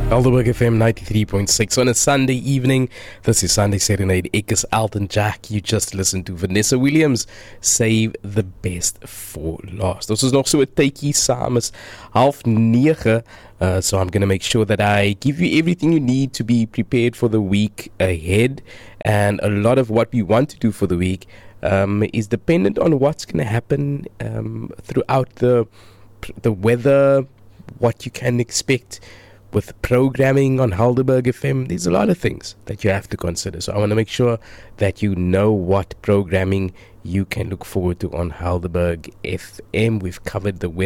Helderberg FM 93.6 on a Sunday evening. This is Sunday Serenade. Ek is Elton Jack. You just listened to Vanessa Williams, Save the Best for Last. Ons is nog so 'n tydjie saam is 8:30. So I'm going to make sure that I give you everything you need to be prepared for the week ahead. And a lot of what we want to do for the week is dependent on what's going to happen throughout the weather, what you can expect with programming on Helderberg FM. There's a lot of things that you have to consider. So I want to make sure that you know what programming you can look forward to on Helderberg FM. We've covered the weather